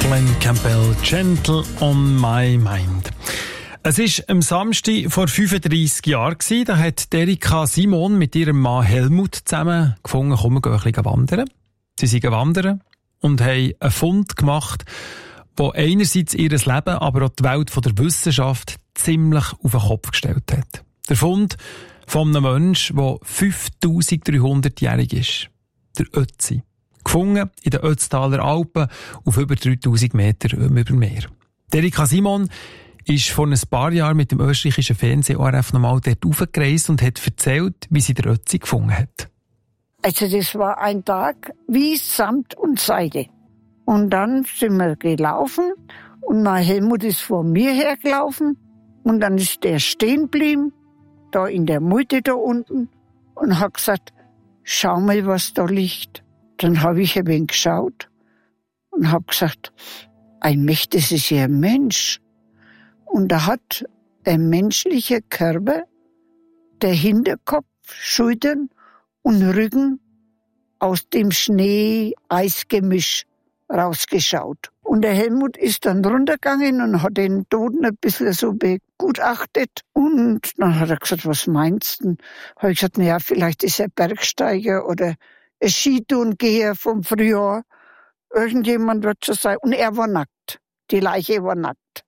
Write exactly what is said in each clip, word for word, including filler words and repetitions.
Glenn Campbell, Gentle on my mind. Es war am Samstag vor fünfunddreissig Jahren. Da hat Erika Simon mit ihrem Mann Helmut zusammen gefunden, komm, wir gehen ein bisschen wandern. Sie sind wandern und haben einen Fund gemacht, der einerseits ihr Leben, aber auch die Welt der Wissenschaft ziemlich auf den Kopf gestellt hat. Der Fund von einem Menschen, der fünftausenddreihundert-jährig ist. Der Ötzi. Gefunden in den Ötztaler Alpen auf über dreitausend Meter über dem Meer. Erika Simon ist vor ein paar Jahren mit dem österreichischen Fernsehen O R F nochmal dort raufgereist und hat erzählt, wie sie den Ötzi gefunden hat. Also das war ein Tag wie Samt und Seide. Und dann sind wir gelaufen und mein Helmut ist vor mir hergelaufen und dann ist der stehen geblieben, da in der Mitte da unten und hat gesagt, schau mal, was da liegt. Dann habe ich ein wenig geschaut und habe gesagt, ein Mensch, das ist ja ein Mensch. Und da hat ein menschlicher Körper, der Hinterkopf, Schultern und Rücken aus dem Schnee-Eis-Gemisch rausgeschaut. Und der Helmut ist dann runtergegangen und hat den Toten ein bisschen so begutachtet. Und dann hat er gesagt, was meinst du? Habe ich gesagt, naja, vielleicht ist er Bergsteiger oder ein Skitourengeher vom Frühjahr. Irgendjemand wird schon sein. Und er war nackt. Die Leiche war nackt.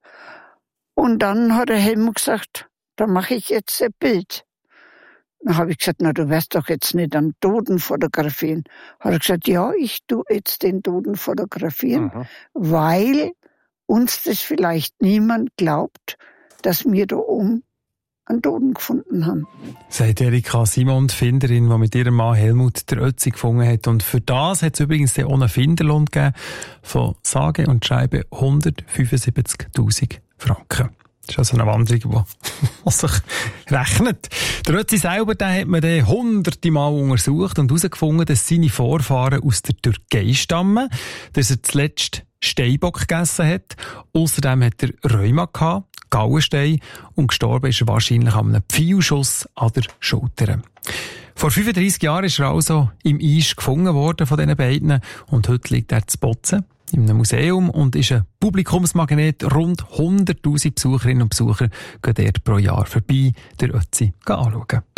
Und dann hat der Helmut gesagt, da mache ich jetzt ein Bild. Dann habe ich gesagt, na, du wirst doch jetzt nicht einen Toten fotografieren. Hat er gesagt, ja, ich tu jetzt den Toten fotografieren, mhm. weil uns das vielleicht niemand glaubt, dass wir da oben einen Toten gefunden haben. Sagt Erika Simon, die Finderin, die mit ihrem Mann Helmut der Ötzi gefunden hat. Und für das hat es übrigens auch einen Finderlohn gegeben von sage und schreibe hundertfünfundsiebzigtausend Franken. Das ist also eine Wanderung, die sich rechnet. Der Ötzi selber, den hat man dann hunderte Mal untersucht und herausgefunden, dass seine Vorfahren aus der Türkei stammen, dass er zuletzt Steinbock gegessen hat. Außerdem hat er Rheuma gehabt, Gallenstein und gestorben ist er wahrscheinlich an einem Pfeilschuss an der Schulter. Vor fünfunddreissig Jahren ist er also im Eis gefunden worden von diesen beiden und heute liegt er zu Bozen in einem Museum und ist ein Publikumsmagnet. Rund hunderttausend Besucherinnen und Besucher gehen dort pro Jahr vorbei, den Ötzi anschauen.